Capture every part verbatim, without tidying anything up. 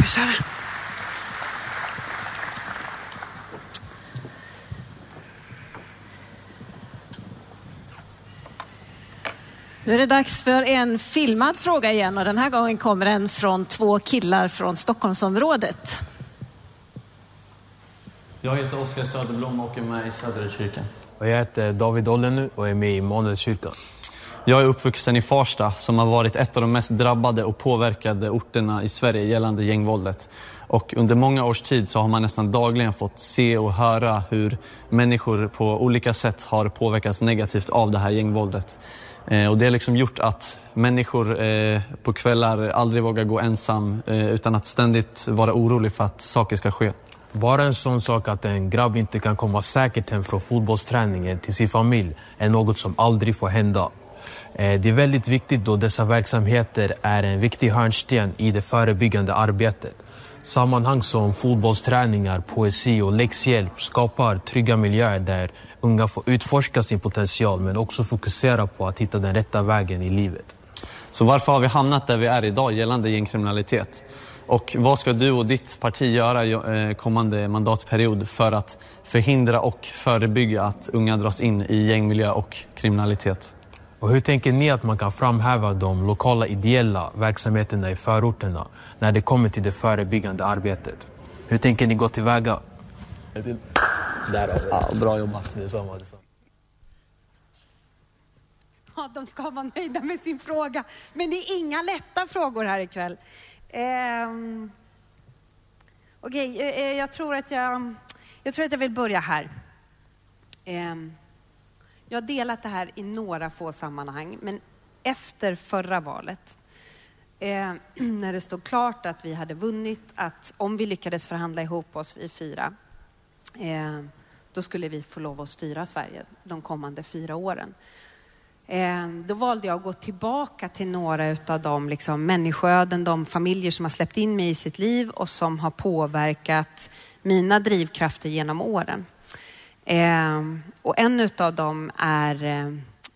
vi köra. Nu är det dags för en filmad fråga igen och den här gången kommer den från två killar från Stockholmsområdet. Jag heter Oskar Söderblom och är med i Söderkyrkan. Och jag heter David Ollenu och är med i Immanuelskyrkan. Jag är uppvuxen i Farsta som har varit ett av de mest drabbade och påverkade orterna i Sverige gällande gängvåldet. Och under många års tid så har man nästan dagligen fått se och höra hur människor på olika sätt har påverkats negativt av det här gängvåldet. Eh, och det har liksom gjort att människor eh, på kvällar aldrig vågar gå ensam eh, utan att ständigt vara orolig för att saker ska ske. Bara en sån sak att en grabb inte kan komma säkert hem från fotbollsträningen till sin familj är något som aldrig får hända. Det är väldigt viktigt då dessa verksamheter är en viktig hörnsten i det förebyggande arbetet. Sammanhang som fotbollsträningar, poesi och läxhjälp skapar trygga miljöer där unga får utforska sin potential men också fokusera på att hitta den rätta vägen i livet. Så varför har vi hamnat där vi är idag gällande gängkriminalitet? Och vad ska du och ditt parti göra kommande mandatperiod för att förhindra och förebygga att unga dras in i gängmiljö och kriminalitet? Och hur tänker ni att man kan framhäva de lokala ideella verksamheterna i förorterna när det kommer till det förebyggande arbetet? Hur tänker ni gå tillväga? Där har vi. Ja, bra jobbat. Det är samma, det är samma. Ja, de ska vara nöjda med sin fråga. Men det är inga lätta frågor här ikväll. Um, Okej, okay, jag, jag tror att jag jag tror att jag vill börja här. Um, jag har delat det här i några få sammanhang, men efter förra valet eh, när det stod klart att vi hade vunnit, att om vi lyckades förhandla ihop oss vi fyra eh, då skulle vi få lov att styra Sverige de kommande fyra åren. Eh, då valde jag att gå tillbaka till några av de liksom, människoöden, de familjer som har släppt in mig i sitt liv och som har påverkat mina drivkrafter genom åren. Eh, och en av dem är eh,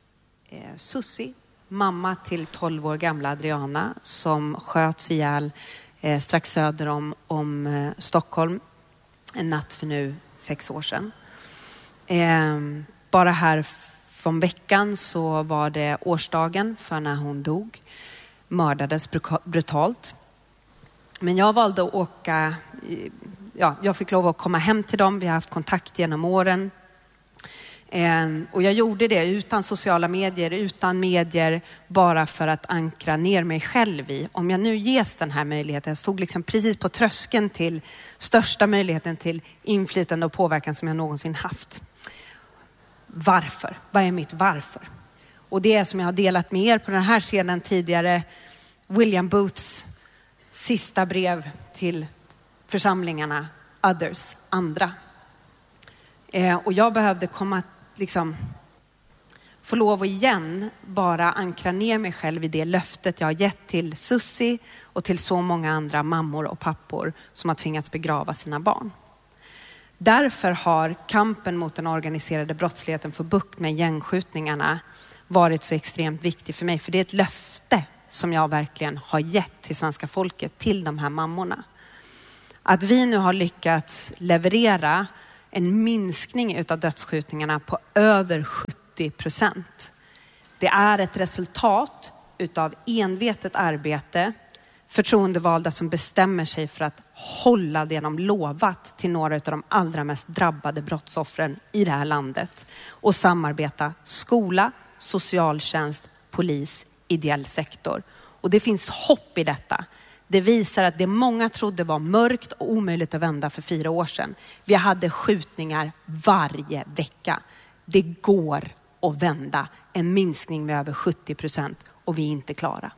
Susie, mamma till tolv år gamla Adriana, som sköts ihjäl eh, strax söder om, om eh, Stockholm en natt för nu sex år sedan. Eh, bara här från veckan så var det årsdagen för när hon dog. Mördades brutalt. Men jag valde att åka, ja, jag fick lov att komma hem till dem. Vi har haft kontakt genom åren. Eh, och jag gjorde det utan sociala medier, utan medier, bara för att ankra ner mig själv i. Om jag nu ges den här möjligheten, jag stod liksom precis på tröskeln till största möjligheten till inflytande och påverkan som jag någonsin haft. Varför? Vad är mitt varför? Och det är som jag har delat med er på den här scenen tidigare, William Booths sista brev till församlingarna, others, andra. Eh, och jag behövde komma, liksom, få lov att igen bara ankra ner mig själv i det löftet jag har gett till Susie och till så många andra mammor och pappor som har tvingats begrava sina barn. Därför har kampen mot den organiserade brottsligheten för bukt med gängskjutningarna varit så extremt viktig för mig. För det är ett löfte som jag verkligen har gett till svenska folket, till de här mammorna. Att vi nu har lyckats leverera en minskning av dödsskjutningarna på över sjuttio procent. Det är ett resultat utav envetet arbete, förtroendevalda som bestämmer sig för att hålla det de lovat till några av de allra mest drabbade brottsoffren i det här landet och samarbeta skola, socialtjänst, polis, ideell sektor. Och det finns hopp i detta. Det visar att det många trodde var mörkt och omöjligt att vända för fyra år sedan. Vi hade skjutningar varje vecka. Det går att vända en minskning med över sjuttio procent och vi är inte klara.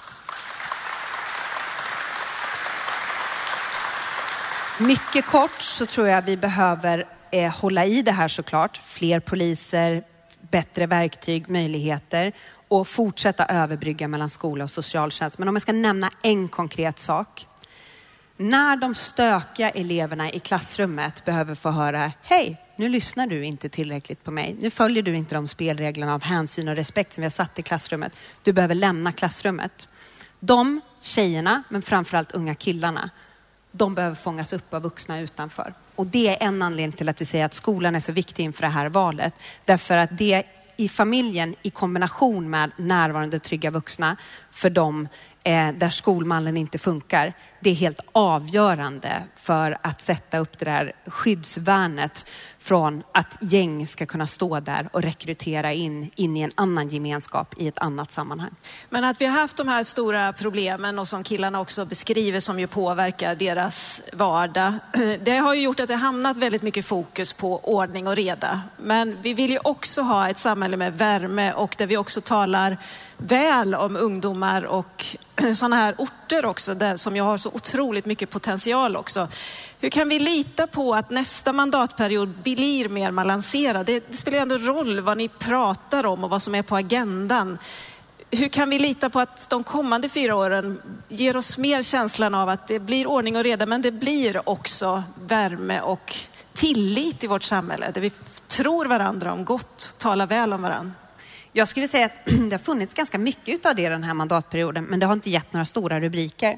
Mycket kort så tror jag vi behöver eh, hålla i det här såklart. Fler poliser, bättre verktyg, möjligheter och fortsätta överbrygga mellan skola och socialtjänst. Men om jag ska nämna en konkret sak. När de stökiga eleverna i klassrummet behöver få höra, hej, nu lyssnar du inte tillräckligt på mig. Nu följer du inte de spelreglerna av hänsyn och respekt som vi har satt i klassrummet. Du behöver lämna klassrummet. De tjejerna, men framförallt unga killarna, de behöver fångas upp av vuxna utanför. Och det är en anledning till att vi säger att skolan är så viktig inför det här valet. Därför att det i familjen i kombination med närvarande trygga vuxna för dem eh, där skolmallen inte funkar, det är helt avgörande för att sätta upp det där skyddsvärnet från att gäng ska kunna stå där och rekrytera in, in i en annan gemenskap i ett annat sammanhang. Men att vi har haft de här stora problemen och som killarna också beskriver som ju påverkar deras vardag, det har ju gjort att det hamnat väldigt mycket fokus på ordning och reda. Men vi vill ju också ha ett samhälle med värme och där vi också talar väl om ungdomar och sådana här orter också där, som jag har så otroligt mycket potential också. Hur kan vi lita på att nästa mandatperiod blir mer balanserad? Det, det spelar ändå roll vad ni pratar om och vad som är på agendan. Hur kan vi lita på att de kommande fyra åren ger oss mer känslan av att det blir ordning och reda, men det blir också värme och tillit i vårt samhälle där vi tror varandra om gott, talar väl om varandra? Jag skulle säga att det har funnits ganska mycket av det den här mandatperioden, men det har inte gett några stora rubriker.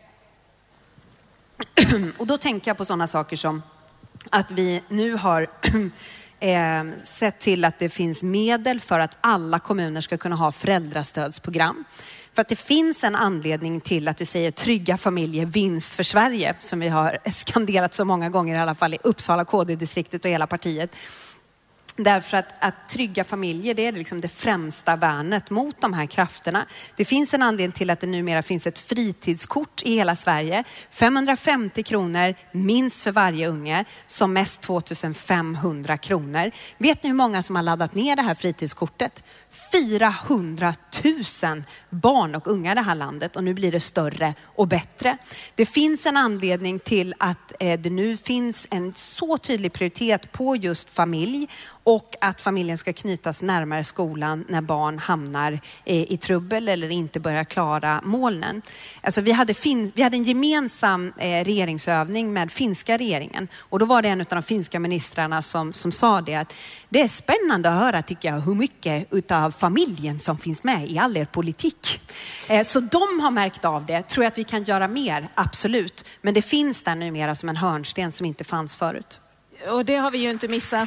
Och då tänker jag på sådana saker som att vi nu har eh, sett till att det finns medel för att alla kommuner ska kunna ha föräldrastödsprogram. För att det finns en anledning till att vi säger trygga familjer, vinst för Sverige, som vi har skanderat så många gånger i alla fall i Uppsala K D-distriktet och hela partiet. Därför att, att trygga familjer, det är liksom det främsta värnet mot de här krafterna. Det finns en anledning till att det numera finns ett fritidskort i hela Sverige. femhundrafemtio kronor minst för varje unge, som mest tvåtusenfemhundra kronor. Vet ni hur många som har laddat ner det här fritidskortet? fyrahundratusen barn och unga i det här landet, och nu blir det större och bättre. Det finns en anledning till att eh, det nu finns en så tydlig prioritet på just familj och att familjen ska knytas närmare skolan när barn hamnar eh, i trubbel eller inte börjar klara målen. Alltså vi hade, fin- vi hade en gemensam eh, regeringsövning med finska regeringen, och då var det en av de finska ministrarna som, som sa det att det är spännande att höra, tycker jag, hur mycket utav familjen som finns med i all er politik. Eh, så de har märkt av det. Tror jag att vi kan göra mer? Absolut. Men det finns där numera som en hörnsten som inte fanns förut. Och det har vi ju inte missat.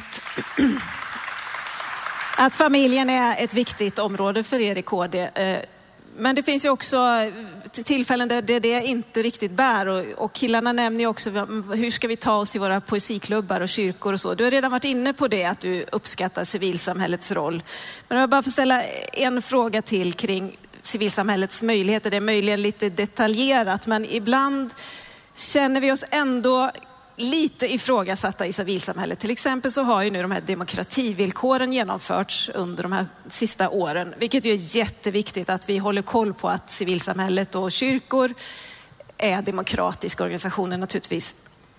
Att familjen är ett viktigt område för er i K D. Men det finns ju också tillfällen där det inte riktigt bär. Och killarna nämner ju också, hur ska vi ta oss till våra poesiklubbar och kyrkor och så. Du har redan varit inne på det, att du uppskattar civilsamhällets roll. Men jag bara får ställa en fråga till kring civilsamhällets möjligheter. Det är möjligen lite detaljerat, men ibland känner vi oss ändå lite ifrågasatta i civilsamhället. Till exempel så har ju nu de här demokrativillkoren genomförts under de här sista åren, vilket ju är jätteviktigt att vi håller koll på att civilsamhället och kyrkor är demokratiska organisationer naturligtvis.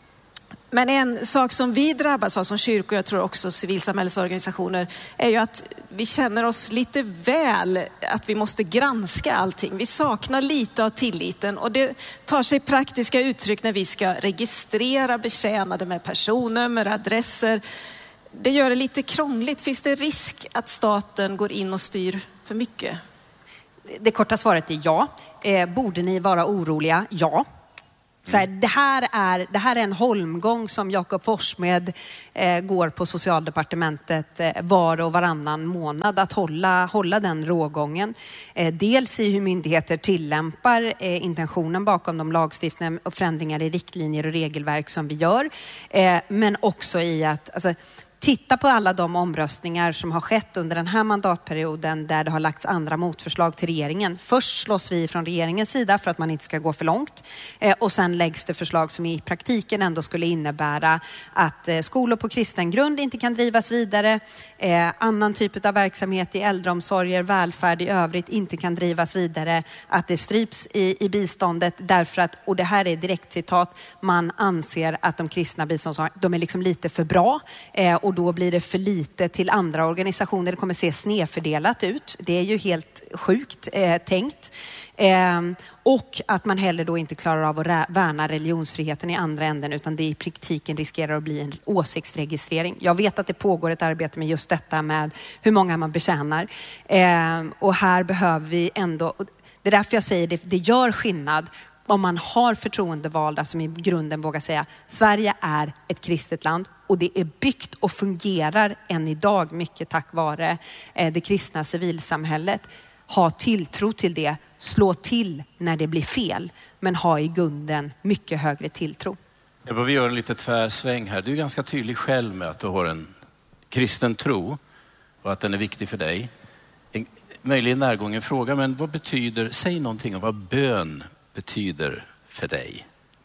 Men en sak som vi drabbas av som kyrkor, jag tror också civilsamhällsorganisationer, är ju att vi känner oss lite väl att vi måste granska allting. Vi saknar lite av tilliten, och det tar sig praktiska uttryck när vi ska registrera betjänade med personnummer, adresser. Det gör det lite krångligt. Finns det risk att staten går in och styr för mycket? Det korta svaret är ja. Eh, borde ni vara oroliga? Ja. Så här, det, här är, det här är en holmgång som Jakob Forssmed eh, går på socialdepartementet eh, var och varannan månad, att hålla, hålla den rågången. Eh, dels i hur myndigheter tillämpar eh, intentionen bakom de lagstiftningar och förändringar i riktlinjer och regelverk som vi gör. Eh, men också i att... Alltså, titta på alla de omröstningar som har skett under den här mandatperioden där det har lagts andra motförslag till regeringen. Först slåss vi från regeringens sida för att man inte ska gå för långt. Eh, och sen läggs det förslag som i praktiken ändå skulle innebära att eh, skolor på kristen grund inte kan drivas vidare. Eh, annan typ av verksamhet i äldreomsorger, välfärd i övrigt inte kan drivas vidare. Att det stryps i, i biståndet därför att, och det här är direkt citat, man anser att de kristna biståndsorganisationerna, de är liksom lite för bra. Eh, Och då blir det för lite till andra organisationer. Det kommer se snedfördelat ut. Det är ju helt sjukt eh, tänkt. Eh, och att man heller då inte klarar av att rä- värna religionsfriheten i andra änden, utan det i praktiken riskerar att bli en åsiktsregistrering. Jag vet att det pågår ett arbete med just detta med hur många man betjänar. Eh, och här behöver vi ändå... Det är därför jag säger det, det gör skillnad om man har förtroendevalda som i grunden vågar säga Sverige är ett kristet land och det är byggt och fungerar än idag mycket tack vare det kristna civilsamhället. Ha tilltro till det, slå till när det blir fel, men ha i grunden mycket högre tilltro. Jag behöver göra en lite tvärsväng här. Du är ganska tydlig själv med att du har en kristen tro och att den är viktig för dig. En möjligen närgången fråga, men vad betyder, säg någonting om vad bön betyder för dig.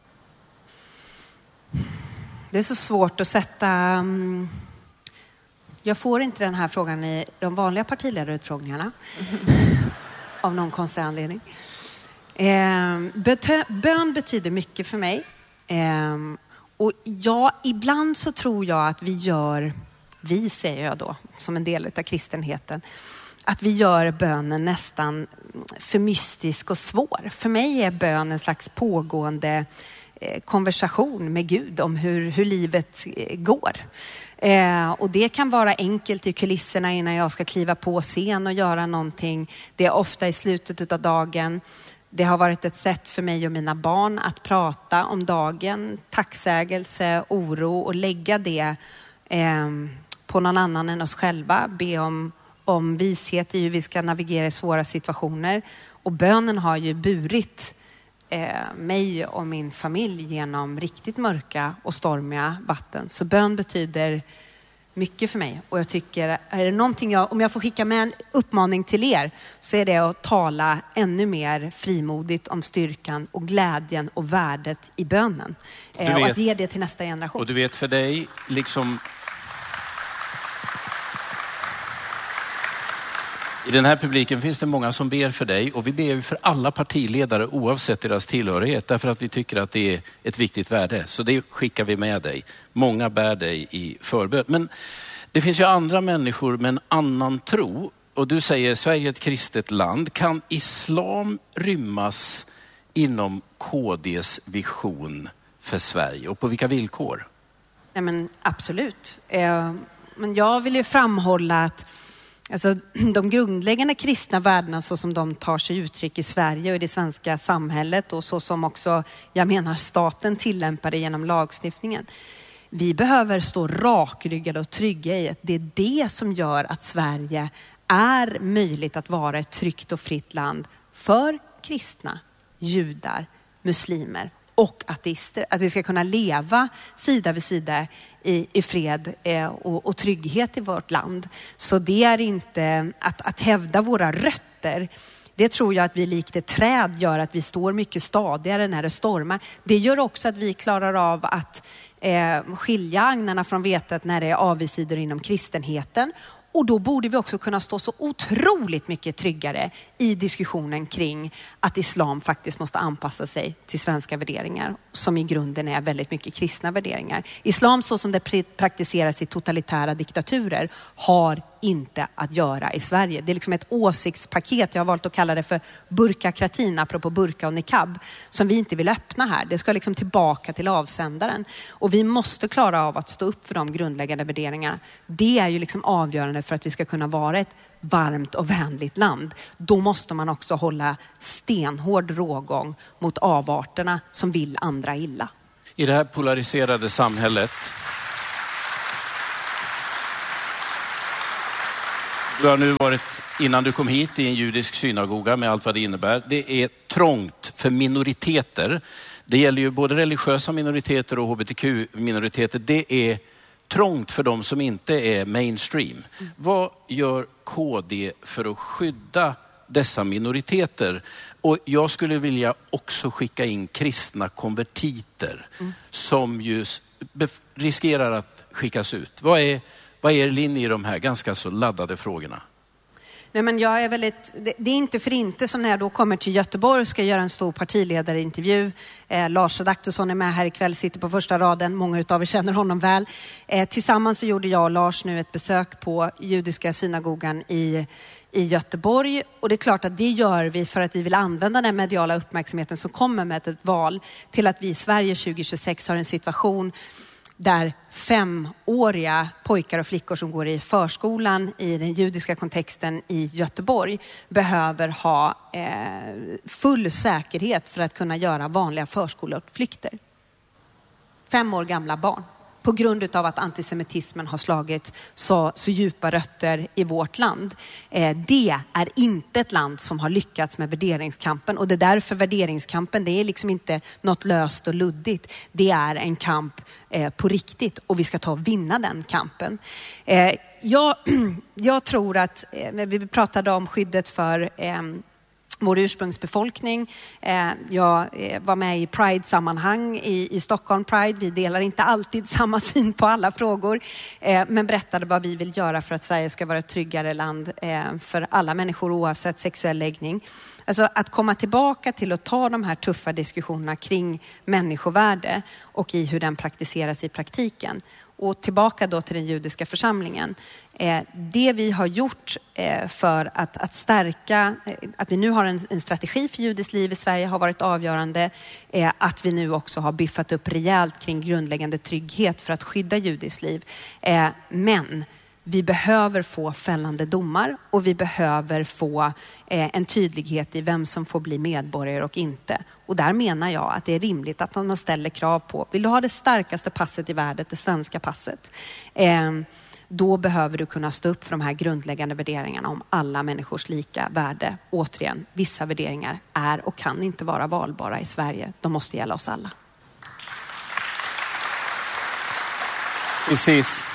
Det är så svårt att sätta... Jag får inte den här frågan i de vanliga partiledarutfrågningarna. Av någon konstig anledning. Bön betyder mycket för mig. Och ja, ibland så tror jag att vi gör... Vi säger jag då, som en del av kristenheten. Att vi gör bönen nästan för mystisk och svår. För mig är bön en slags pågående konversation med Gud om hur, hur livet går. Eh, och det kan vara enkelt i kulisserna innan jag ska kliva på scen och göra någonting. Det är ofta i slutet av dagen. Det har varit ett sätt för mig och mina barn att prata om dagen, tacksägelse, oro och lägga det eh, på någon annan än oss själva. Be om, om vishet i hur vi ska navigera i svåra situationer. Och bönen har ju burit mig och min familj genom riktigt mörka och stormiga vatten. Så bön betyder mycket för mig. Och jag tycker, är det någonting jag, om jag får skicka med en uppmaning till er, så är det att tala ännu mer frimodigt om styrkan och glädjen och värdet i bönen. Och, vet, och att ge det till nästa generation. Och du vet, för dig, liksom i den här publiken finns det många som ber för dig, och vi ber för alla partiledare oavsett deras tillhörighet, därför att vi tycker att det är ett viktigt värde. Så det skickar vi med dig. Många bär dig i förbön. Men det finns ju andra människor med en annan tro, och du säger Sverige är ett kristet land. Kan islam rymmas inom K D:s vision för Sverige, och på vilka villkor? Nej, men absolut. Eh, men jag vill ju framhålla att alltså, de grundläggande kristna värdena så som de tar sig uttryck i Sverige och i det svenska samhället, och så som också, jag menar, staten tillämpar det genom lagstiftningen. Vi behöver stå rakryggade och trygga i att det är det som gör att Sverige är möjligt att vara ett tryggt och fritt land för kristna, judar, muslimer och ateister. Att vi ska kunna leva sida vid sida i, i fred eh, och, och trygghet i vårt land. Så det är inte att, att hävda våra rötter. Det tror jag att vi likt ett träd gör att vi står mycket stadigare när det stormar. Det gör också att vi klarar av att eh, skilja agnarna från vetet när det är avigsidor inom kristenheten. Och då borde vi också kunna stå så otroligt mycket tryggare i diskussionen kring att islam faktiskt måste anpassa sig till svenska värderingar, som i grunden är väldigt mycket kristna värderingar. Islam, så som det praktiseras i totalitära diktaturer, har inte att göra i Sverige. Det är liksom ett åsiktspaket, jag har valt att kalla det för burkakratin, apropå burka och niqab, som vi inte vill öppna här. Det ska liksom tillbaka till avsändaren. Och vi måste klara av att stå upp för de grundläggande värderingarna. Det är ju liksom avgörande för att vi ska kunna vara ett varmt och vänligt land. Då måste man också hålla stenhård rågång mot avarterna som vill andra illa. I det här polariserade samhället, du har nu varit, innan du kom hit, i en judisk synagoga med allt vad det innebär. Det är trångt för minoriteter. Det gäller ju både religiösa minoriteter och H B T Q-minoriteter. Det är trångt för de som inte är mainstream. Mm. Vad gör K D för att skydda dessa minoriteter? Och jag skulle vilja också skicka in kristna konvertiter mm. som ju riskerar att skickas ut. Vad är, vad är er linje i de här ganska så laddade frågorna? Nej, men jag är väldigt, det, det är inte för inte som när jag då kommer till Göteborg och ska göra en stor partiledarintervju. Eh, Lars Adaktusson är med här ikväll, sitter på första raden. Många utav er känner honom väl. Eh, tillsammans så gjorde jag och Lars nu ett besök på judiska synagogan i, i Göteborg. Och det är klart att det gör vi för att vi vill använda den mediala uppmärksamheten som kommer med ett val till att vi i Sverige tjugo tjugosex har en situation där femåriga pojkar och flickor som går i förskolan i den judiska kontexten i Göteborg behöver ha eh, full säkerhet för att kunna göra vanliga förskoleutflykter. Fem år gamla barn. På grund av att antisemitismen har slagit så, så djupa rötter i vårt land. Eh, det är inte ett land som har lyckats med värderingskampen. Och det är därför värderingskampen, det är liksom inte något löst och luddigt. Det är en kamp eh, på riktigt och vi ska ta och vinna den kampen. Eh, jag, jag tror att, eh, när vi pratade om skyddet för... Eh, vår ursprungsbefolkning. Jag var med i Pride-sammanhang i, i Stockholm Pride. Vi delar inte alltid samma syn på alla frågor. Men berättade vad vi vill göra för att Sverige ska vara ett tryggare land för alla människor oavsett sexuell läggning. Alltså att komma tillbaka till att ta de här tuffa diskussionerna kring människovärde och i hur den praktiseras i praktiken. Och tillbaka då till den judiska församlingen. Eh, det vi har gjort eh, för att, att stärka, eh, att vi nu har en, en strategi för judiskt liv i Sverige har varit avgörande. Eh, att vi nu också har biffat upp rejält kring grundläggande trygghet för att skydda judiskt liv. Eh, men vi behöver få fällande domar och vi behöver få eh, en tydlighet i vem som får bli medborgare och inte. Och där menar jag att det är rimligt att man ställer krav på, vill du ha det starkaste passet i världen, det svenska passet, eh, då behöver du kunna stå upp för de här grundläggande värderingarna om alla människors lika värde. Återigen, vissa värderingar är och kan inte vara valbara i Sverige. De måste gälla oss alla. Till sist,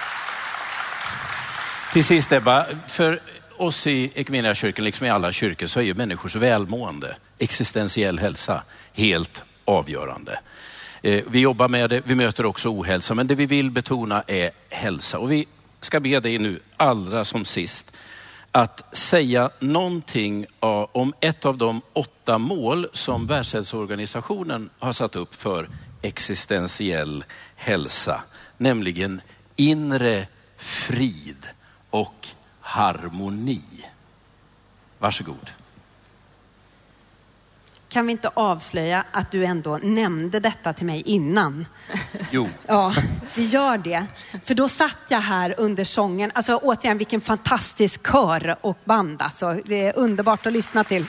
till sist Ebba, för oss i Equmeniakyrkan, liksom i alla kyrkor, så är ju människors välmående, existentiell hälsa, helt avgörande. Eh, vi jobbar med det, vi möter också ohälsa, men det vi vill betona är hälsa. Och vi ska be dig nu allra som sist att säga någonting om ett av de åtta mål som Världshälsoorganisationen har satt upp för existentiell hälsa, nämligen inre frid och harmoni. Varsågod. Kan vi inte avslöja att du ändå nämnde detta till mig innan? Jo. Ja, vi gör det. För då satt jag här under sången. Alltså återigen, vilken fantastisk kör och band. Alltså, det är underbart att lyssna till.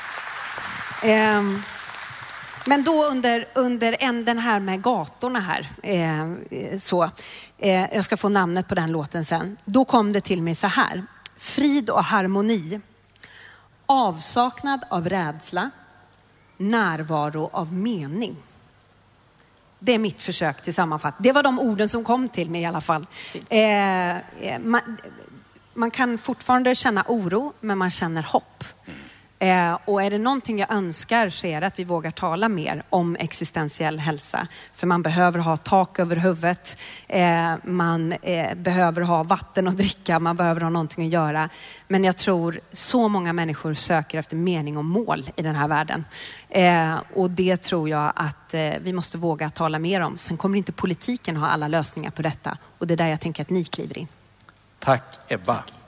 Um, Men då under, under en, den här med gatorna här, eh, så, eh, jag ska få namnet på den låten sen. Då kom det till mig så här. Frid och harmoni. Avsaknad av rädsla. Närvaro av mening. Det är mitt försök till sammanfattning. Det var de orden som kom till mig i alla fall. Eh, man, man kan fortfarande känna oro, men man känner hopp. Eh, och är det någonting jag önskar så är det att vi vågar tala mer om existentiell hälsa. För man behöver ha tak över huvudet, eh, man eh, behöver ha vatten att dricka, man behöver ha någonting att göra. Men jag tror så många människor söker efter mening och mål i den här världen. Eh, och det tror jag att eh, vi måste våga tala mer om. Sen kommer inte politiken ha alla lösningar på detta. Och det är där jag tänker att ni kliver in. Tack Ebba.